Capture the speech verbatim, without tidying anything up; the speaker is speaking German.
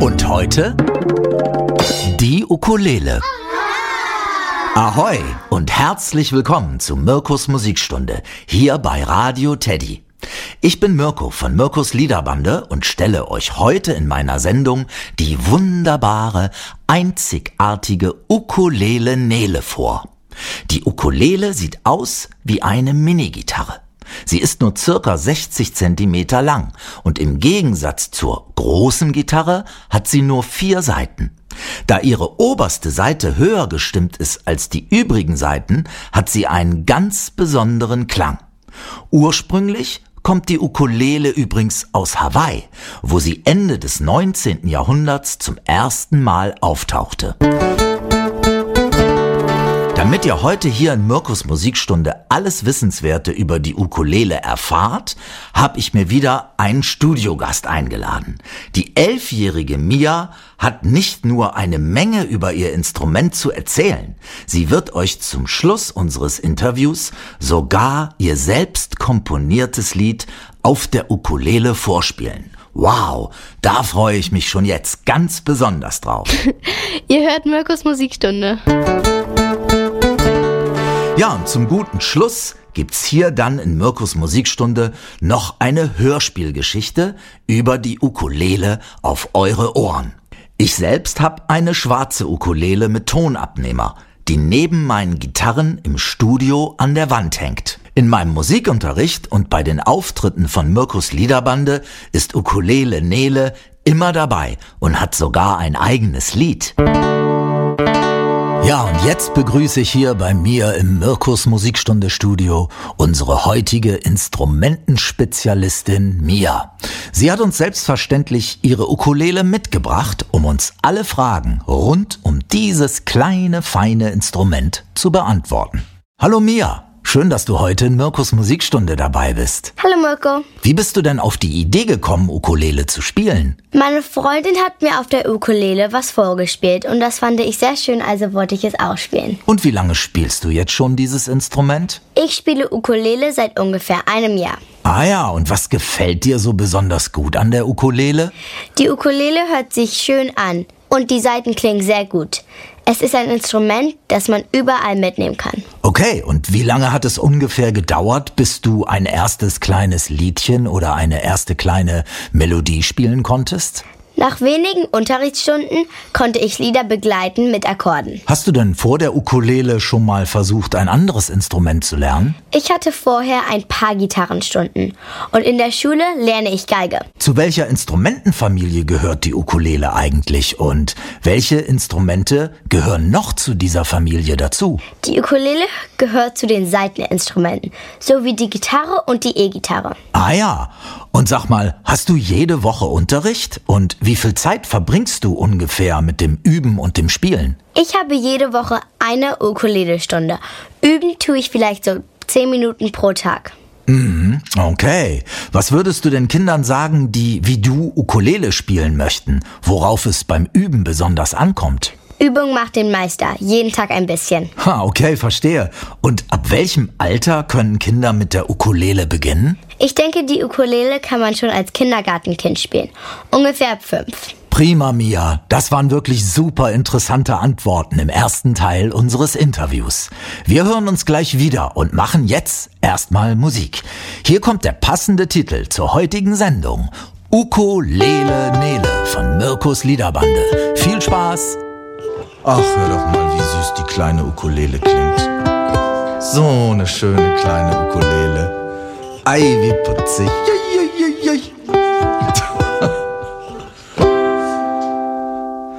Und heute die Ukulele. Ahoi und herzlich willkommen zu Mirkos Musikstunde hier bei Radio Teddy. Ich bin Mirko von Mirkos Liederbande und stelle euch heute in meiner Sendung die wunderbare, einzigartige Ukulele Nele vor. Die Ukulele sieht aus wie eine Minigitarre. Sie ist nur circa sechzig Zentimeter lang und im Gegensatz zur großen Gitarre hat sie nur vier Saiten. Da ihre oberste Saite höher gestimmt ist als die übrigen Saiten, hat sie einen ganz besonderen Klang. Ursprünglich kommt die Ukulele übrigens aus Hawaii, wo sie Ende des neunzehnten Jahrhunderts zum ersten Mal auftauchte. Damit ihr heute hier in Mirkos Musikstunde alles Wissenswerte über die Ukulele erfahrt, habe ich mir wieder einen Studiogast eingeladen. Die elfjährige Mia hat nicht nur eine Menge über ihr Instrument zu erzählen, sie wird euch zum Schluss unseres Interviews sogar ihr selbst komponiertes Lied auf der Ukulele vorspielen. Wow, da freue ich mich schon jetzt ganz besonders drauf. Ihr hört Mirkos Musikstunde. Ja, und zum guten Schluss gibt's hier dann in Mirkos Musikstunde noch eine Hörspielgeschichte über die Ukulele auf eure Ohren. Ich selbst habe eine schwarze Ukulele mit Tonabnehmer, die neben meinen Gitarren im Studio an der Wand hängt. In meinem Musikunterricht und bei den Auftritten von Mirkos Liederbande ist Ukulele Nele immer dabei und hat sogar ein eigenes Lied. Ja, und jetzt begrüße ich hier bei mir im Mirkos Musikstunde Studio unsere heutige Instrumentenspezialistin Mia. Sie hat uns selbstverständlich ihre Ukulele mitgebracht, um uns alle Fragen rund um dieses kleine, feine Instrument zu beantworten. Hallo Mia, schön, dass du heute in Mirkos Musikstunde dabei bist. Hallo Mirko. Wie bist du denn auf die Idee gekommen, Ukulele zu spielen? Meine Freundin hat mir auf der Ukulele was vorgespielt und das fand ich sehr schön, also wollte ich es auch spielen. Und wie lange spielst du jetzt schon dieses Instrument? Ich spiele Ukulele seit ungefähr einem Jahr. Ah ja, und was gefällt dir so besonders gut an der Ukulele? Die Ukulele hört sich schön an und die Saiten klingen sehr gut. Es ist ein Instrument, das man überall mitnehmen kann. Okay, und wie lange hat es ungefähr gedauert, bis du ein erstes kleines Liedchen oder eine erste kleine Melodie spielen konntest? Nach wenigen Unterrichtsstunden konnte ich Lieder begleiten mit Akkorden. Hast du denn vor der Ukulele schon mal versucht, ein anderes Instrument zu lernen? Ich hatte vorher ein paar Gitarrenstunden und in der Schule lerne ich Geige. Zu welcher Instrumentenfamilie gehört die Ukulele eigentlich und welche Instrumente gehören noch zu dieser Familie dazu? Die Ukulele gehört zu den Saiteninstrumenten, sowie die Gitarre und die E-Gitarre. Ah ja, und sag mal, hast du jede Woche Unterricht und wie viel Zeit verbringst du ungefähr mit dem Üben und dem Spielen? Ich habe jede Woche eine Ukulele-Stunde. Üben tue ich vielleicht so zehn Minuten pro Tag. Mhm, okay. Was würdest du den Kindern sagen, die wie du Ukulele spielen möchten, worauf es beim Üben besonders ankommt? Übung macht den Meister, jeden Tag ein bisschen. Ha, okay, verstehe. Und ab welchem Alter können Kinder mit der Ukulele beginnen? Ich denke, die Ukulele kann man schon als Kindergartenkind spielen. Ungefähr ab fünf. Prima, Mia. Das waren wirklich super interessante Antworten im ersten Teil unseres Interviews. Wir hören uns gleich wieder und machen jetzt erstmal Musik. Hier kommt der passende Titel zur heutigen Sendung. Ukulele Nele von Mirkos Liederbande. Viel Spaß! Ach, hör doch mal, wie süß die kleine Ukulele klingt. So eine schöne kleine Ukulele. Ei, wie putzig.